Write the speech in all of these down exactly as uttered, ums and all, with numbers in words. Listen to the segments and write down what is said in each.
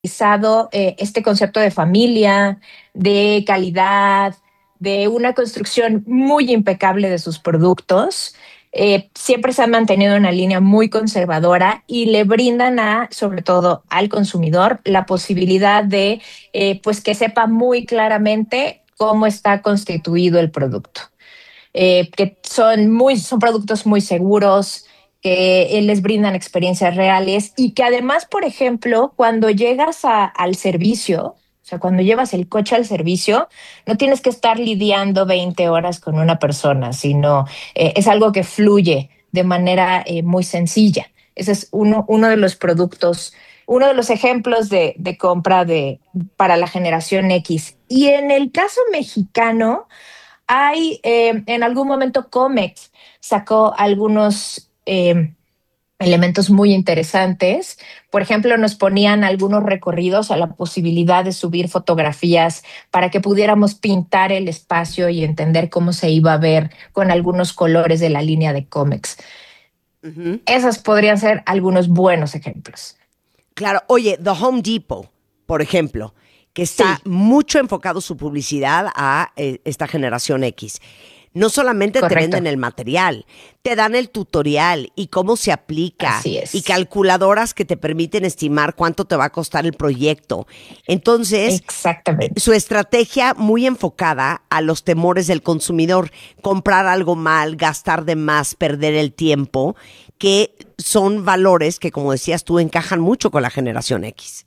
Eh, este concepto de familia, de calidad, de una construcción muy impecable de sus productos. Eh, siempre se han mantenido una línea muy conservadora y le brindan a, sobre todo al consumidor, la posibilidad de eh, pues que sepa muy claramente cómo está constituido el producto. Eh, que son, muy, son productos muy seguros, que eh, les brindan experiencias reales y que además, por ejemplo, cuando llegas a, al servicio, o sea, cuando llevas el coche al servicio, no tienes que estar lidiando veinte horas con una persona, sino eh, es algo que fluye de manera eh, muy sencilla. Ese es uno, uno de los productos, uno de los ejemplos de, de compra de, para la generación X. Y en el caso mexicano, hay, eh, en algún momento Comex sacó algunos eh, elementos muy interesantes. Por ejemplo, nos ponían algunos recorridos a la posibilidad de subir fotografías para que pudiéramos pintar el espacio y entender cómo se iba a ver con algunos colores de la línea de Comex. Uh-huh. Esos podrían ser algunos buenos ejemplos. Claro. Oye, The Home Depot, por ejemplo, que está sí. mucho enfocado su publicidad a eh, esta generación X. No solamente Correcto. Te venden el material, te dan el tutorial y cómo se aplica. Así es. Y calculadoras que te permiten estimar cuánto te va a costar el proyecto. Entonces, Exactamente. su estrategia muy enfocada a los temores del consumidor. Comprar algo mal, gastar de más, perder el tiempo, que son valores que, como decías tú, encajan mucho con la generación X.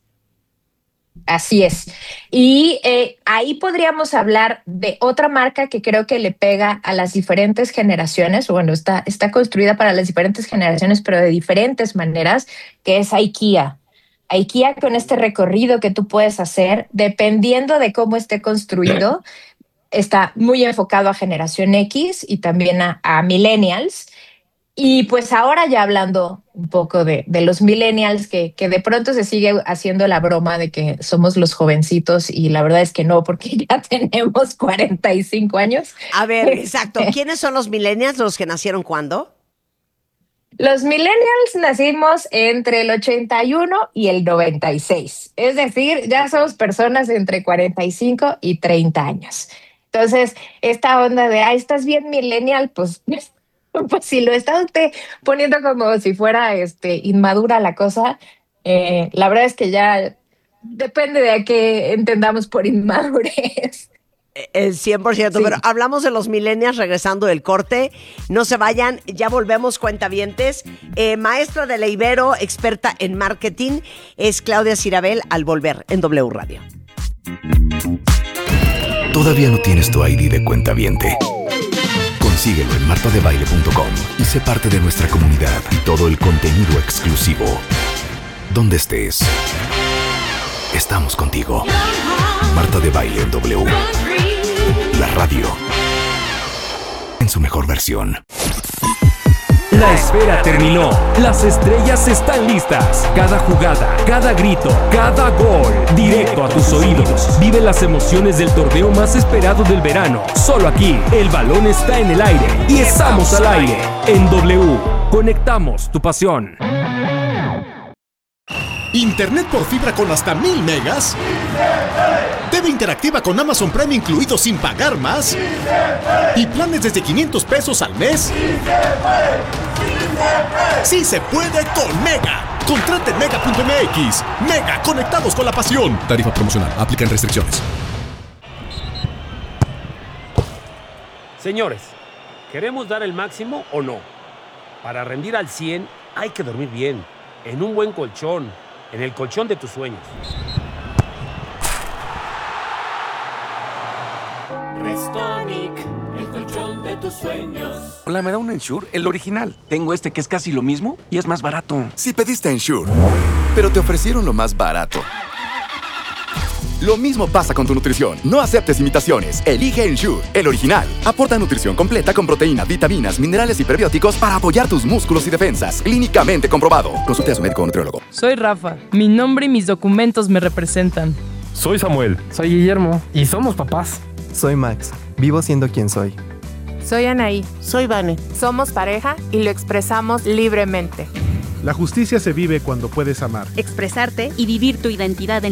Así es. Y eh, ahí podríamos hablar de otra marca que creo que le pega a las diferentes generaciones. Bueno, está, está construida para las diferentes generaciones, pero de diferentes maneras, que es IKEA. IKEA, con este recorrido que tú puedes hacer, dependiendo de cómo esté construido, está muy enfocado a generación X y también a, a millennials. Y pues ahora ya hablando un poco de, de los millennials, que, que de pronto se sigue haciendo la broma de que somos los jovencitos y la verdad es que no, porque ya tenemos cuarenta y cinco años. A ver, exacto. ¿Quiénes son los millennials? ¿Los que nacieron cuándo? Los millennials nacimos entre el ochenta y uno y el noventa y seis. Es decir, ya somos personas entre cuarenta y cinco y treinta años. Entonces, esta onda de, ah, ¿estás bien millennial? Pues... Pues si lo está usted poniendo como si fuera este, inmadura la cosa, eh, la verdad es que ya depende de a qué entendamos por inmadurez. El cien por ciento, sí. Pero hablamos de los millennials regresando del corte. No se vayan, ya volvemos, cuentavientes. Eh, maestra de la Ibero, experta en marketing, es Claudia Cyrabel, al volver en W Radio. ¿Todavía no tienes tu I D de cuentaviente? Consíguelo en marta de baile punto com y sé parte de nuestra comunidad y todo el contenido exclusivo. Donde estés, estamos contigo. Marta de Baile en W. La radio en su mejor versión. La espera terminó. Las estrellas están listas. Cada jugada, cada grito, cada gol. Directo a tus oídos. Vive las emociones del torneo más esperado del verano. Solo aquí, el balón está en el aire. Y estamos al aire. En W. Conectamos tu pasión. Internet por fibra con hasta mil megas. T V interactiva con Amazon Prime incluido sin pagar más. Y planes desde quinientos pesos al mes. Sí se puede con Mega. Contrate en mega punto m x. Mega, conectados con la pasión. Tarifa promocional. Aplican restricciones. Señores, ¿queremos dar el máximo o no? Para rendir al cien hay que dormir bien, en un buen colchón, en el colchón de tus sueños. Restonic, el colchón de tus sueños. Hola, ¿me da un Ensure? El original. Tengo este que es casi lo mismo y es más barato. Si pediste Ensure, pero te ofrecieron lo más barato. Lo mismo pasa con tu nutrición. No aceptes imitaciones. Elige Ensure, el original. Aporta nutrición completa con proteínas, vitaminas, minerales y prebióticos para apoyar tus músculos y defensas. Clínicamente comprobado. Consulte a su médico o nutriólogo. Soy Rafa. Mi nombre y mis documentos me representan. Soy Samuel. Soy Guillermo. Y somos papás. Soy Max. Vivo siendo quien soy. Soy Anaí. Soy Vane. Somos pareja y lo expresamos libremente. La justicia se vive cuando puedes amar, expresarte y vivir tu identidad en